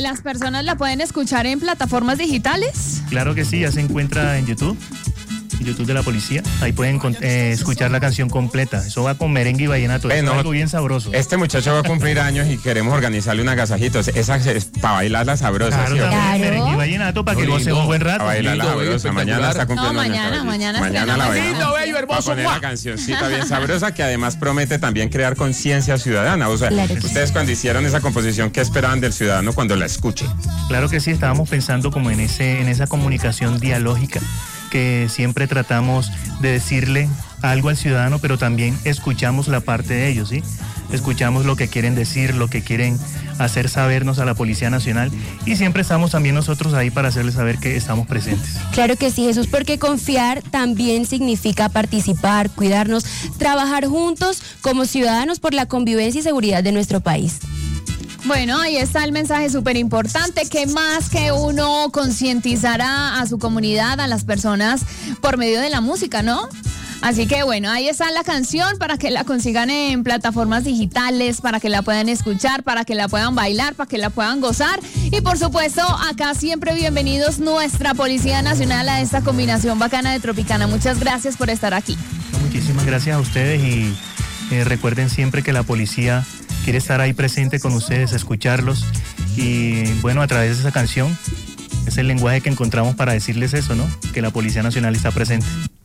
las personas la pueden escuchar en plataformas digitales. Claro que sí, ya se encuentra en YouTube de la policía. Ahí pueden escuchar la canción completa. Eso va con merengue y vallenato. Es algo bien sabroso. Este muchacho va a cumplir años y queremos organizarle un agasajito. Esa es para bailarla sabrosa. Claro, ¿sí? merengue y vallenato para que goce un buen rato. A bailarla sabrosa. Mañana está cumpliendo años. Mañana la lindo, bello, hermoso. Va a poner la cancioncita bien sabrosa que además promete también crear conciencia ciudadana. O sea, claro, ustedes cuando hicieron esa composición, ¿qué esperaban del ciudadano cuando la escuche? Claro que sí, estábamos pensando como en esa comunicación dialógica, que siempre tratamos de decirle algo al ciudadano, pero también escuchamos la parte de ellos, ¿sí? Escuchamos lo que quieren decir, lo que quieren hacer sabernos a la Policía Nacional, y siempre estamos también nosotros ahí para hacerles saber que estamos presentes. Claro que sí, Jesús, porque confiar también significa participar, cuidarnos, trabajar juntos como ciudadanos por la convivencia y seguridad de nuestro país. Bueno, ahí está el mensaje súper importante, que más que uno concientizará a su comunidad, a las personas por medio de la música, ¿no? Así que bueno, ahí está la canción para que la consigan en plataformas digitales, para que la puedan escuchar, para que la puedan bailar, para que la puedan gozar. Y por supuesto, acá siempre bienvenidos nuestra Policía Nacional a esta combinación bacana de Tropicana. Muchas gracias por estar aquí. Muchísimas gracias a ustedes y recuerden siempre que la policía quiere estar ahí presente con ustedes, escucharlos, y bueno, a través de esa canción es el lenguaje que encontramos para decirles eso, ¿no? Que la Policía Nacional está presente.